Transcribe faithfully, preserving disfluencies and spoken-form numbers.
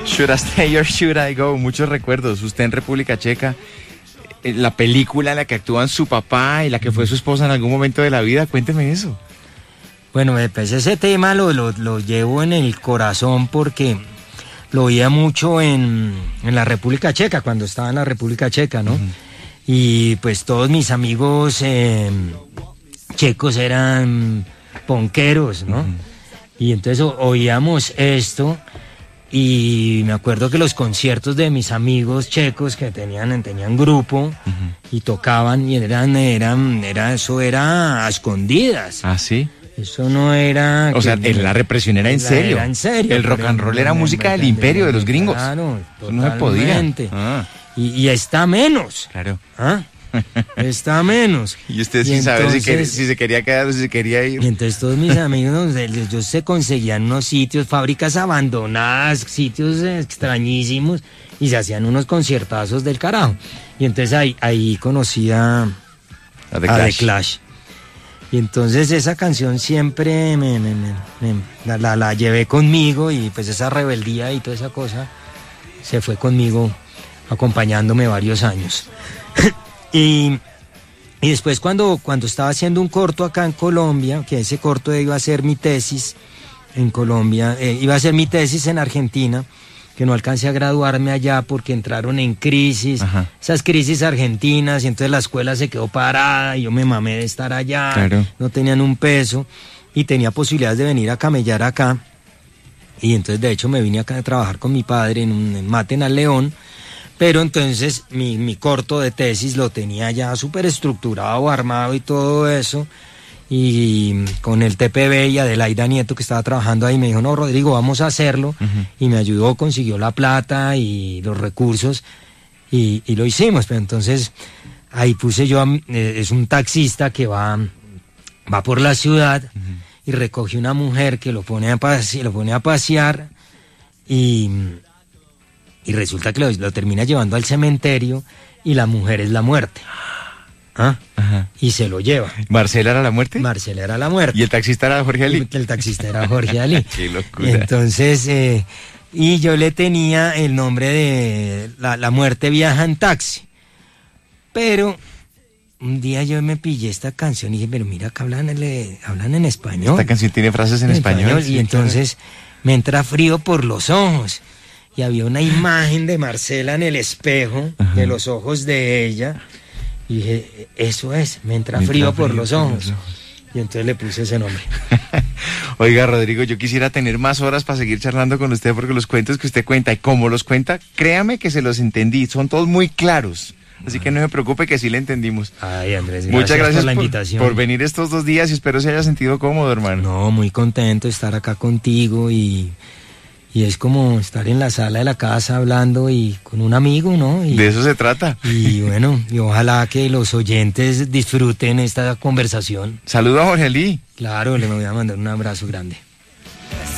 Should I Stay or Should I Go? Muchos recuerdos. Usted en República Checa, la película en la que actúan su papá y la que fue su esposa en algún momento de la vida. Cuénteme eso. Bueno, pues ese tema lo, lo, lo llevo en el corazón porque lo oía mucho en, en la República Checa, cuando estaba en la República Checa, ¿no? Uh-huh. Y pues todos mis amigos eh, checos eran ponqueros, ¿no? Uh-huh. Y entonces o, oíamos esto y me acuerdo que los conciertos de mis amigos checos que tenían, tenían grupo uh-huh. y tocaban y eran, eran, era, eso era a escondidas. ¿Ah, sí? Eso no era... O sea, la represión era en serio. Era en serio. El rock and roll era música del imperio, de los gringos. Claro, eso no se podía. Ah. Y, y está menos. Claro. ¿Ah? Está menos. Y usted sin saber si, quería, si se quería quedar o si se quería ir. Y entonces todos mis amigos, ellos se conseguían unos sitios, fábricas abandonadas, sitios extrañísimos, y se hacían unos conciertazos del carajo. Y entonces ahí, ahí conocí a, a, The, a Clash. The Clash. Y entonces esa canción siempre me, me, me, me la, la, la llevé conmigo, y pues esa rebeldía y toda esa cosa se fue conmigo acompañándome varios años. y, y después cuando, cuando estaba haciendo un corto acá en Colombia, que ese corto iba a ser mi tesis en Colombia, eh, iba a ser mi tesis en Argentina, que no alcancé a graduarme allá porque entraron en crisis, Ajá. esas crisis argentinas, y entonces la escuela se quedó parada, y yo me mamé de estar allá, claro. no tenían un peso, y tenía posibilidades de venir a camellar acá, y entonces de hecho me vine acá a trabajar con mi padre en un en Maten al León, pero entonces mi, mi corto de tesis lo tenía ya súper estructurado, armado y todo eso, y con el T P B y Adelaida Nieto, que estaba trabajando ahí, me dijo, no, Rodrigo, vamos a hacerlo, uh-huh. y me ayudó, consiguió la plata y los recursos, y, y lo hicimos. Pero entonces ahí puse yo, eh, es un taxista que va, va por la ciudad, uh-huh. y recoge una mujer que lo pone a pasear, lo pone a pasear y, y resulta que lo, lo termina llevando al cementerio, y la mujer es la muerte. ¿Ah? Ajá. Y se lo lleva. ¿Marcela era la muerte? Marcela era la muerte. ¿Y el taxista era Jorge Ali? El, el taxista era Jorge Ali. ¡Qué locura! Entonces, eh, y yo le tenía el nombre de la, la muerte viaja en taxi. Pero un día yo me pillé esta canción y dije, pero mira que hablan, el, hablan en español. Esta canción tiene frases en, en español. español sí, y entonces claro. me entra frío por los ojos. Y había una imagen de Marcela en el espejo, Ajá. de los ojos de ella. Y dije, eso es, me entra, me frío, entra frío por los ojos. Por los ojos. Y entonces le puse ese nombre. Oiga, Rodrigo, yo quisiera tener más horas para seguir charlando con usted, porque los cuentos que usted cuenta y cómo los cuenta, créame que se los entendí, son todos muy claros. Así que no me preocupe, que sí le entendimos. Ay, Andrés, gracias, muchas gracias por la por, invitación. por venir estos dos días, y espero se haya sentido cómodo, hermano. No, muy contento de estar acá contigo, y... Y es como estar en la sala de la casa hablando y con un amigo, ¿no? Y, de eso se trata. Y bueno, y ojalá que los oyentes disfruten esta conversación. Saludo a Jorge Ali. Claro, le voy a mandar un abrazo grande.